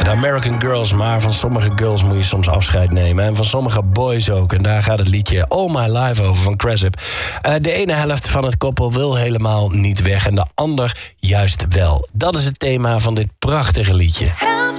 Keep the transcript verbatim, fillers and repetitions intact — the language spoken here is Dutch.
De American Girls, maar van sommige girls moet je soms afscheid nemen. En van sommige boys ook. En daar gaat het liedje All My Life over van Cresip. Uh, de ene helft van het koppel wil helemaal niet weg en de ander juist wel. Dat is het thema van dit prachtige liedje.